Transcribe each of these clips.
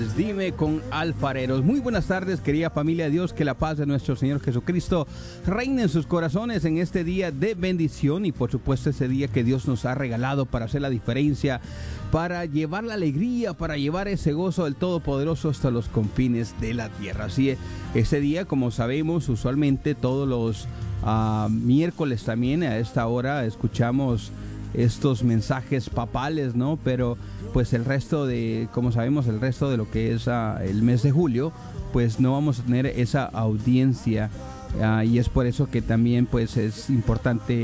tardes, dime con alfareros. Muy buenas tardes, querida familia de Dios, que la paz de nuestro Señor Jesucristo reine en sus corazones en este día de bendición y por supuesto ese día que Dios nos ha regalado para hacer la diferencia, para llevar la alegría, para llevar ese gozo del Todopoderoso hasta los confines de la tierra. Así, ese día, como sabemos, usualmente todos los miércoles también a esta hora escuchamos estos mensajes papales, ¿no? Pero pues el resto de, como sabemos, el resto de lo que es el mes de julio, pues no vamos a tener esa audiencia y es por eso que también pues es importante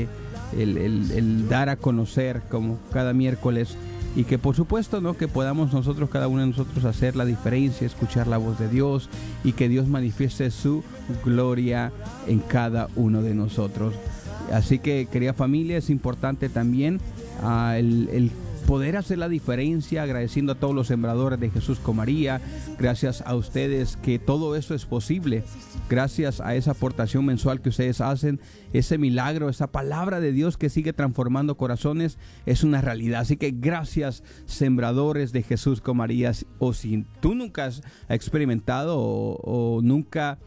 el dar a conocer como cada miércoles y que por supuesto, ¿no? Que podamos nosotros, cada uno de nosotros, hacer la diferencia, escuchar la voz de Dios y que Dios manifieste su gloria en cada uno de nosotros. Así que, querida familia, es importante también el poder hacer la diferencia, agradeciendo a todos los sembradores de Jesús con María. Gracias a ustedes que todo eso es posible. Gracias a esa aportación mensual que ustedes hacen, ese milagro, esa palabra de Dios que sigue transformando corazones, es una realidad. Así que gracias, sembradores de Jesús con María. O si tú nunca has experimentado o nunca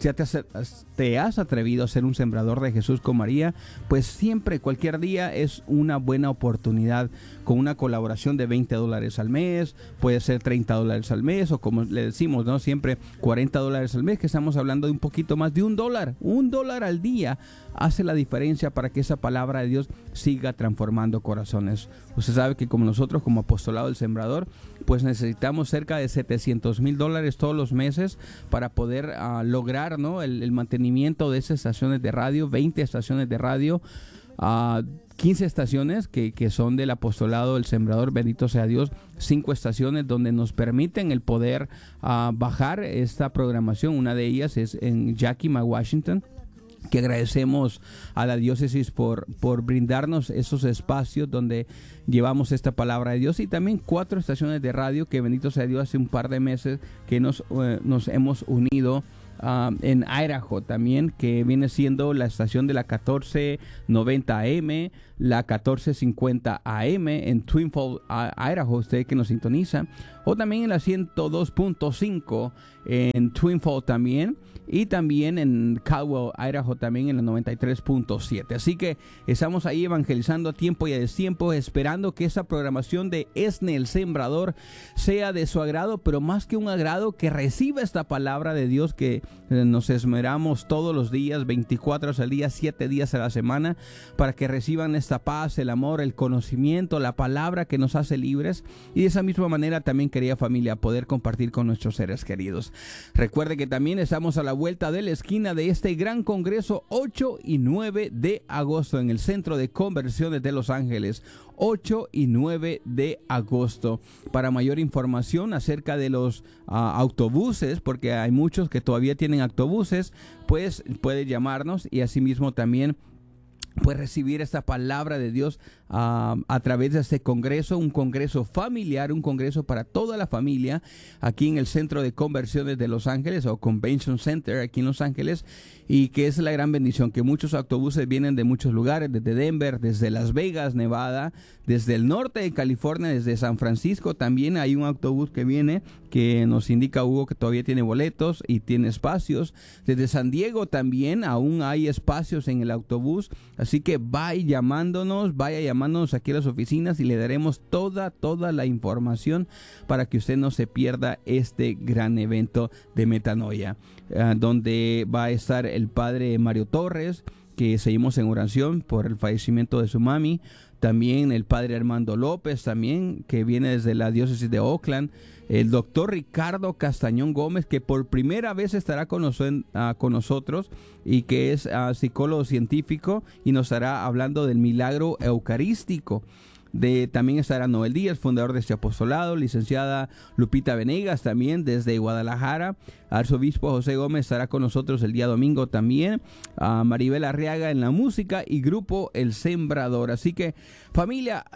te has atrevido a ser un sembrador de Jesús con María, pues siempre, cualquier día es una buena oportunidad con una colaboración de $20 al mes, puede ser $30 al mes o como le decimos, ¿no? Siempre $40 al mes, que estamos hablando de un poquito más de $1 al día hace la diferencia para que esa palabra de Dios siga transformando corazones. Usted sabe que como nosotros, como apostolado del sembrador, pues necesitamos cerca de $700,000 todos los meses para poder lograr, ¿no? el mantenimiento de esas estaciones de radio, 20 estaciones de radio, 15 estaciones que son del apostolado del sembrador, bendito sea Dios, 5 estaciones donde nos permiten el poder bajar esta programación. Una de ellas es en Yakima, Washington, que agradecemos a la diócesis por brindarnos esos espacios donde llevamos esta palabra de Dios, y también 4 estaciones de radio que bendito sea Dios hace un par de meses que nos hemos unido en Idaho también, que viene siendo la estación de la 1490 AM, la 1450 AM en Twin Falls, Idaho, usted que nos sintoniza, o también en la 102.5 en Twin Falls también, y también en Caldwell, Idaho también en la 93.7. Así que estamos ahí evangelizando a tiempo y a destiempo, esperando que esa programación de ESNE, el Sembrador, sea de su agrado, pero más que un agrado, que reciba esta palabra de Dios que nos esmeramos todos los días, 24 horas al día, 7 días a la semana, para que reciban esta paz, el amor, el conocimiento, la palabra que nos hace libres. Y de esa misma manera también, querida familia, poder compartir con nuestros seres queridos. Recuerde que también estamos a la vuelta de la esquina de este gran congreso, 8 y 9 de agosto en el Centro de Conversiones de Los Ángeles, 8 y 9 de agosto. Para mayor información acerca de los autobuses, porque hay muchos que todavía tienen autobuses, pues puede llamarnos y asimismo también puede recibir esta palabra de Dios a través de este congreso, un congreso familiar, un congreso para toda la familia, aquí en el Centro de Conversiones de Los Ángeles, o Convention Center aquí en Los Ángeles, y que es la gran bendición, que muchos autobuses vienen de muchos lugares, desde Denver, desde Las Vegas, Nevada, desde el norte de California, desde San Francisco. También hay un autobús que viene, que nos indica Hugo que todavía tiene boletos y tiene espacios. Desde San Diego también aún hay espacios en el autobús, así que vaya llamándonos aquí a las oficinas y le daremos toda la información para que usted no se pierda este gran evento de Metanoia, donde va a estar el padre Mario Torres, que seguimos en oración por el fallecimiento de su mami. También el padre Armando López, también, que viene desde la diócesis de Oakland. El doctor Ricardo Castañón Gómez, que por primera vez estará con nosotros y que es psicólogo científico y nos estará hablando del milagro eucarístico. También estará Noel Díaz, fundador de este apostolado, licenciada Lupita Venegas también desde Guadalajara, arzobispo José Gómez estará con nosotros el día domingo también, Maribel Arriaga en la música y grupo El Sembrador. Así que familia,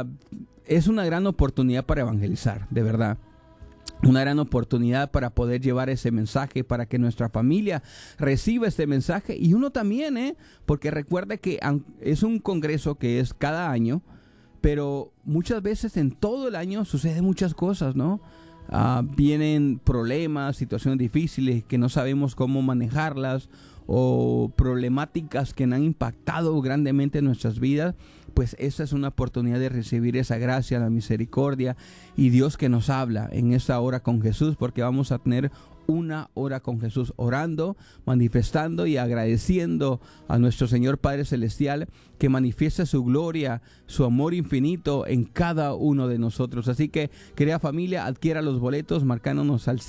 es una gran oportunidad para evangelizar, de verdad. Una gran oportunidad para poder llevar ese mensaje, para que nuestra familia reciba este mensaje y uno también, porque recuerde que es un congreso que es cada año, pero muchas veces en todo el año suceden muchas cosas, ¿no? vienen problemas, situaciones difíciles que no sabemos cómo manejarlas, o problemáticas que han impactado grandemente nuestras vidas, pues esa es una oportunidad de recibir esa gracia, la misericordia y Dios que nos habla en esta hora con Jesús, porque vamos a tener una hora con Jesús, orando, manifestando y agradeciendo a nuestro Señor Padre Celestial que manifiesta su gloria, su amor infinito en cada uno de nosotros. Así que, querida familia, adquiera los boletos marcándonos al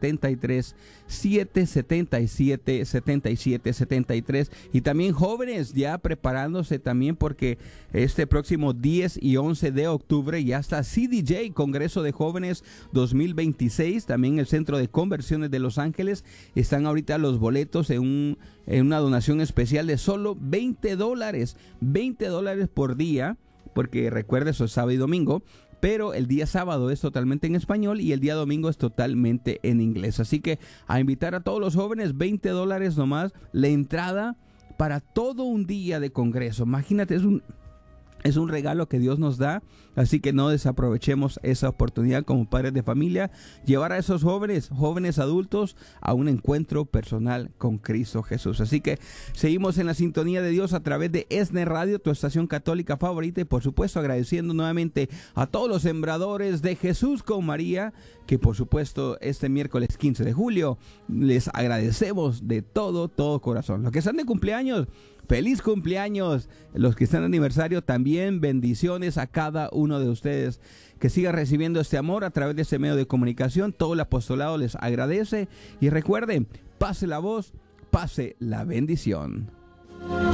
773-777-7773. Y también jóvenes ya preparándose también, porque este próximo 10 y 11 de octubre ya está CDJ, Congreso de Jóvenes 2026, también el Centro de Conversiones de Los Ángeles. Están ahorita los boletos en una donación especial de solo $20, $20 por día, porque recuerda, eso es sábado y domingo, pero el día sábado es totalmente en español y el día domingo es totalmente en inglés. Así que a invitar a todos los jóvenes, $20 nomás, la entrada para todo un día de congreso. Imagínate, es un regalo que Dios nos da, así que no desaprovechemos esa oportunidad como padres de familia, llevar a esos jóvenes adultos a un encuentro personal con Cristo Jesús. Así que seguimos en la sintonía de Dios a través de ESNE Radio, tu estación católica favorita, y por supuesto agradeciendo nuevamente a todos los sembradores de Jesús con María, que por supuesto este miércoles 15 de julio les agradecemos de todo corazón. Los que están de cumpleaños, ¡feliz cumpleaños! Los que están de aniversario también, bendiciones a cada uno de ustedes. Que sigan recibiendo este amor a través de ese medio de comunicación. Todo el apostolado les agradece. Y recuerden, pase la voz, pase la bendición.